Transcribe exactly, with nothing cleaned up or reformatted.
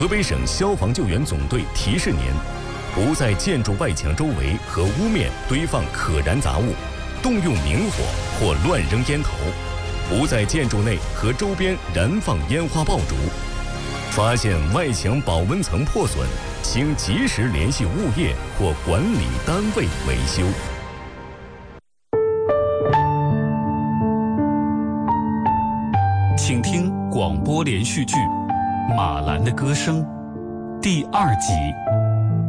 河北省消防救援总队提示您：不在建筑外墙周围和屋面堆放可燃杂物，动用明火或乱扔烟头；不在建筑内和周边燃放烟花爆竹。发现外墙保温层破损，请及时联系物业或管理单位维修。 请听广播连续剧《马兰的歌声》第二集。